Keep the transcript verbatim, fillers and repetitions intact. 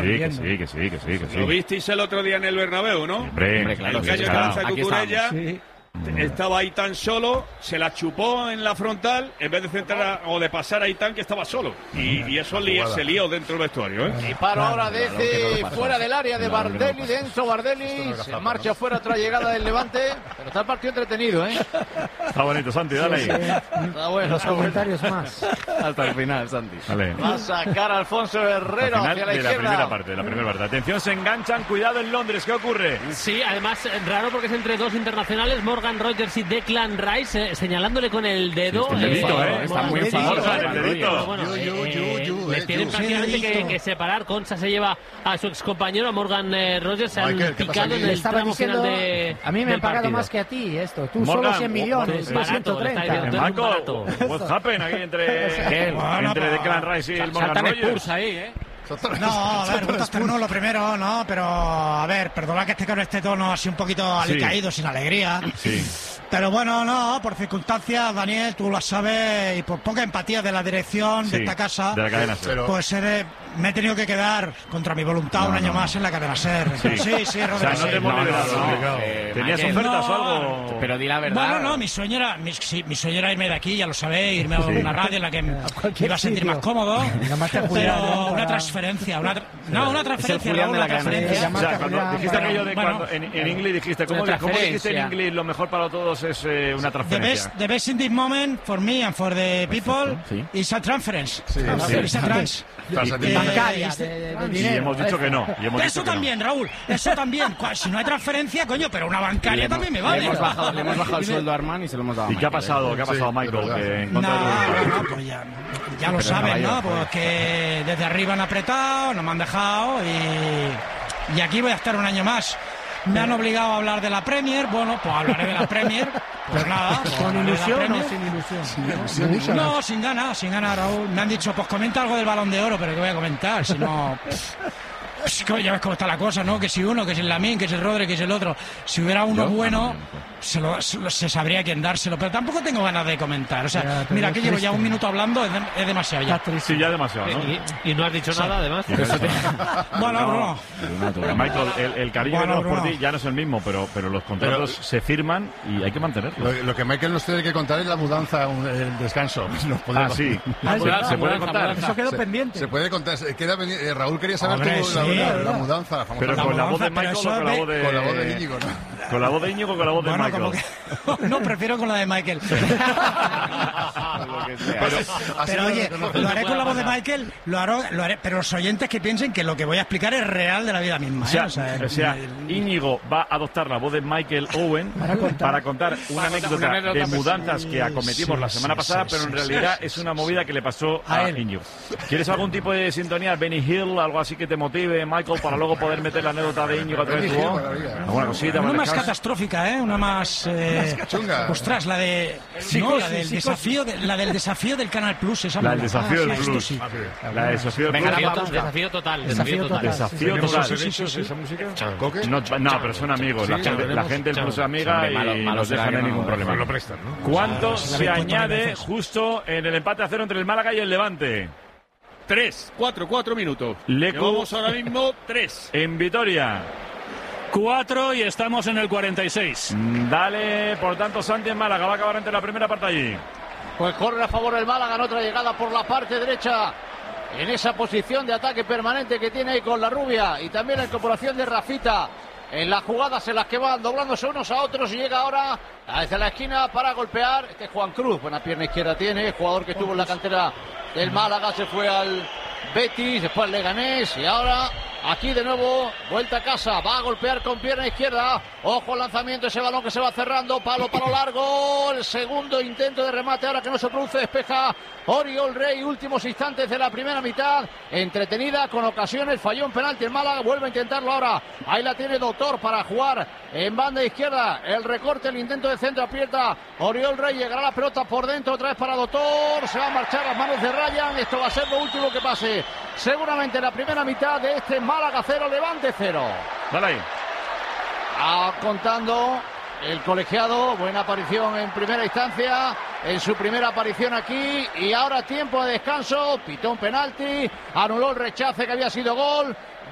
que sí, que sí, que sí, que sí. Lo visteis el otro día en el Bernabéu, ¿no? Hombre, Hombre, claro, el sí, Cayo claro. Cansa Cucurella estaba Aitán solo, se la chupó en la frontal en vez de centrar a, o de pasar a Aitán, que estaba solo. Y, y eso li, se lió dentro del vestuario, ¿eh? Y paro ahora desde fuera del área de Bardelli, dentro Bardelli, se marcha fuera otra llegada del Levante, pero está el partido entretenido, ¿eh? Está bonito, Santi, dale ahí. Está bueno, Los comentarios más. Hasta el final, Santi. Vale. va a sacar a Alfonso Herrero Al final hacia la de la izquierda. primera parte, de la primera parte. Atención, se enganchan, cuidado en Londres, ¿qué ocurre? Sí, además raro porque es entre dos internacionales, Morgan Rogers y Declan Rice, eh, señalándole con el dedo. Sí, el dedito, ¿eh? Está muy Morgan enfadado. Morgan, el dedito. Bueno, Yu, yu, eh, yu, yu, les eh, tienen yu. prácticamente Sí, que, dedito. que separar. Concha se lleva a su excompañero, a Morgan eh, Rogers, se han Michael, ¿qué pasa picado aquí? en Le el estaba tramo diciendo, final de a mí me del han pagado partido. más que a ti esto. Tú Morgan, solo cien millones, barato, yo ciento le está treinta. diciendo. Eh, Entonces, Michael, barato. what happened aquí entre, Bueno, entre pues, Declan Rice y el Morgan Saltan Rogers? Spurs ahí, ¿eh? No, a ver, gusto externo lo primero, ¿no? Pero, a ver, perdona que esté con este tono así un poquito Sí. alicaído, sin alegría. Sí. Pero bueno, no, por circunstancias, Daniel, tú lo sabes, y por poca empatía de la dirección Sí, de esta casa, de la cadena SER. Pero- pues he- me he tenido que quedar contra mi voluntad No, un año no. más en la cadena SER. Sí. Sí, sí, O Rodrigo. sea, no sí. te hemos No, no, liberado. no, ¿no? eh, ¿Tenías Michael, ofertas o no, algo? Pero di la verdad. Bueno, no, mi sueño era, mi, sí, mi sueño era irme de aquí, ya lo sabéis, irme a Sí. una radio en la que me cualquier iba a sentir sitio. más cómodo. Llamarte a Pero Julián, ¿no? una Para- transferencia, una tra- no, una transferencia, Julián Raúl, de la una cadena. transferencia. O sea, cuando Julián, dijiste para- aquello de bueno. cuando en, en inglés dijiste, ¿cómo, Una ¿cómo dijiste en transferencia. inglés? Lo mejor para todos es eh, una The transferencia. best, the best in this moment for me and for the people sí. is a transference. Sí, Sí, sí. is a trans. Transferencia. Eh, Bancaria, este- de, de Y dinero. hemos dicho que no. Y hemos Eso dicho que no. también, Raúl, eso también. Cua- Si no hay transferencia, coño, pero una Le bancaria hemos- también me Le vale. hemos bajado, le hemos bajado el sueldo a Armán y se lo hemos dado a ¿Y qué ha Michael, ¿eh? pasado? ¿Qué ha pasado, Sí, Michael? es verdad. Que en No, contra de- no, pues ya, ya lo Pero saben, no, ¿no? yo, Pues que desde arriba han apretado, no me han dejado y, y aquí voy a estar un año más. Me han obligado a hablar de la Premier, bueno, pues hablaré de la Premier, pues nada. pues ¿Con hablaré de la ilusión o Premier. sin ilusión? No, sin ganas, sin ganas, Raúl. Me han dicho, pues comenta algo del Balón de Oro, pero ¿qué voy a comentar? Si no... Es que ya ves cómo está la cosa, ¿no? Que si uno, que si el Lamine, que si el Rodri, que si el otro. Si hubiera uno bueno, se, lo, se, lo- se sabría quién dárselo. Pero tampoco tengo ganas de comentar. O sea, Ya, te mira, veo que llevo ya triste. un minuto hablando, es, de- es demasiado ya. Sí, ya demasiado, ¿no? Y, y no has dicho nada, además. Bueno, Bruno. Pero, Michael, el, el cariño Bueno, que tenemos por Bruno. ti ya no es el mismo, pero, pero los contratos Pero- se firman y hay que mantenerlos. Lo, lo que Michael nos tiene que contar es la mudanza, un- el descanso. Nos Ah, sí. Ah, ¿Se, mudanza, se puede mudanza, contar? mudanza. Eso quedó Se- pendiente. Se puede contar. se- Queda pendi- eh, Raúl quería saber Hombre, tú la, sí, la- ¿verdad? la mudanza, la famosa Pero La con la voz de mudanza, pero Michael o eso con la de- voz de... con la voz de Íñigo, ¿no? ¿Con la voz de Íñigo o con la voz de Bueno, Michael? como que... No, prefiero con la de Michael. Lo que sea. Pero, así Pero no oye, reconozco. lo haré con la voz de Michael, lo haré, lo haré, pero los oyentes que piensen que lo que voy a explicar es real de la vida misma. O sea, ¿eh? O sea, o sea, el- Íñigo va a adoptar la voz de Michael Owen para contar, una Para contar anécdota una anécdota, de pues, mudanzas que acometimos sí, la semana sí, pasada, sí, pero en sí, realidad sí, es una movida que le pasó A a, él. Íñigo. ¿Quieres algún tipo de sintonía, Benny Hill, algo así que te motive, Michael, para luego poder meter la anécdota de Íñigo a través de tu Benny Hill, voz? maravilla. ¿Alguna cosita? Una para más descansar? catastrófica, ¿eh? Una más... Eh, chunga. Ostras, la de... No, la del desafío, de- la del desafío del Canal Plus. Esa La me del gusta. desafío Ah, del sí, Plus. esto sí. La de desafío del Venga, Plus. la Desafío, pausa. desafío total, Desafío desafío total. Desafío ¿Tenemos total. ese sitio, sí? ¿Esa música? ¿Coque? No, no, pero son amigos. La Sí, gente, la tenemos- gente del Plus es amiga Hombre, y malo- malo nos será dejan que en no, ningún no, problema. Lo prestan, ¿no? ¿Cuánto Sí, la se vi cuántas añade veces. justo en el empate a cero entre el Málaga y el Levante? Tres, cuatro, cuatro minutos. Lecu. Llevamos ahora mismo tres. En Vitoria. Cuatro y estamos en el cuarenta y seis. Dale, por tanto, Santi en Málaga. Va a acabar entre la primera parte allí. Pues corre a favor del Málaga en otra llegada por la parte derecha. En esa posición de ataque permanente que tiene ahí con la rubia. Y también la incorporación de Rafita. En las jugadas en las que van doblándose unos a otros. Y llega ahora desde la esquina para golpear. Este es Juan Cruz. Buena pierna izquierda tiene. Jugador que estuvo en la cantera del Málaga. Se fue al Betis. Después al Leganés. Y ahora... Aquí de nuevo, vuelta a casa, va a golpear con pierna izquierda, ojo al lanzamiento, ese balón que se va cerrando, palo, palo largo, el segundo intento de remate ahora que no se produce, despeja Oriol Rey, últimos instantes de la primera mitad, entretenida con ocasiones, falló un penalti en Málaga, vuelve a intentarlo ahora, ahí la tiene Doctor para jugar en banda izquierda, el recorte, el intento de centro aprieta, Oriol Rey, llegará la pelota por dentro, otra vez para Doctor, se va a marchar las manos de Ryan, esto va a ser lo último que pase, seguramente la primera mitad de este Málaga cero, Levante cero. Dale ahí. Ah, contando el colegiado, buena aparición en primera instancia, en su primera aparición aquí, y ahora tiempo de descanso, pitó un penalti, anuló el rechace que había sido gol,